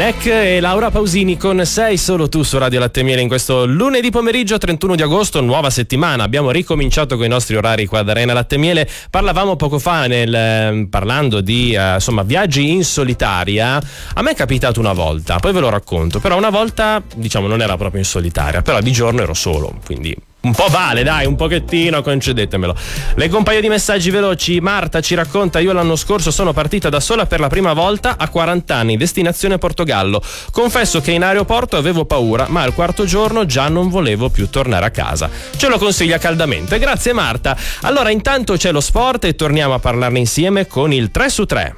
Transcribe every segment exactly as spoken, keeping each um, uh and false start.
Neck e Laura Pausini con Sei solo tu su Radio Latte e Miele in questo lunedì pomeriggio trentuno di agosto, nuova settimana. Abbiamo ricominciato con i nostri orari qua ad Arena Latte e Miele. Parlavamo poco fa nel, eh, parlando di eh, insomma viaggi in solitaria. A me è capitato una volta, poi ve lo racconto, però una volta diciamo non era proprio in solitaria, però di giorno ero solo, quindi un po' vale, dai, un pochettino, concedetemelo. Leggo un paio di messaggi veloci. Marta ci racconta: io l'anno scorso sono partita da sola per la prima volta a quaranta anni, destinazione Portogallo. Confesso che in aeroporto avevo paura, ma al quarto giorno già non volevo più tornare a casa. Ce lo consiglia caldamente. Grazie Marta. Allora intanto c'è lo sport e torniamo a parlarne insieme con il tre su tre.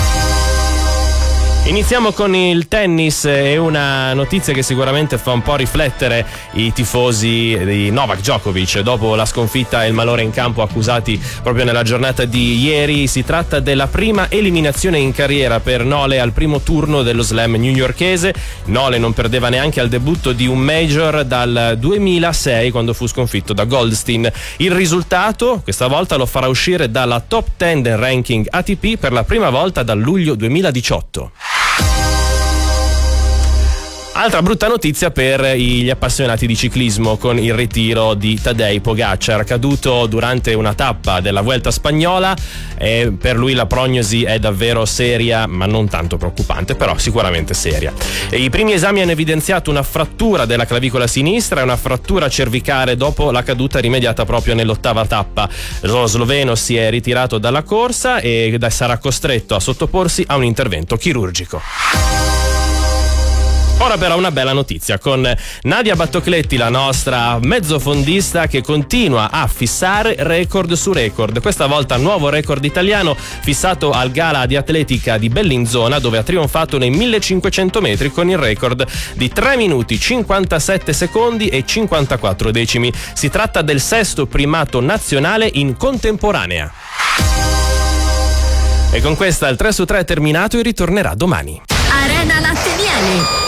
Iniziamo con il tennis e una notizia che sicuramente fa un po' riflettere i tifosi di Novak Djokovic dopo la sconfitta e il malore in campo accusati proprio nella giornata di ieri. Si tratta della prima eliminazione in carriera per Nole al primo turno dello slam newyorkese. Nole non perdeva neanche al debutto di un major dal duemilasei, quando fu sconfitto da Goldstein. Il risultato questa volta lo farà uscire dalla top dieci del ranking A T P per la prima volta dal luglio duemiladiciotto. Altra brutta notizia per gli appassionati di ciclismo, con il ritiro di Tadej Pogačar, caduto durante una tappa della Vuelta spagnola. E per lui la prognosi è davvero seria, ma non tanto preoccupante, però sicuramente seria. E i primi esami hanno evidenziato una frattura della clavicola sinistra e una frattura cervicale dopo la caduta rimediata proprio nell'ottava tappa. Lo sloveno si è ritirato dalla corsa e sarà costretto a sottoporsi a un intervento chirurgico. Ora però una bella notizia con Nadia Battocletti, la nostra mezzofondista, che continua a fissare record su record. Questa volta nuovo record italiano fissato al Gala di Atletica di Bellinzona, dove ha trionfato nei millecinquecento metri con il record di tre minuti cinquantasette secondi e cinquantaquattro decimi. Si tratta del sesto primato nazionale in contemporanea. E con questa il tre su tre è terminato e ritornerà domani. Arena Latte e Miele.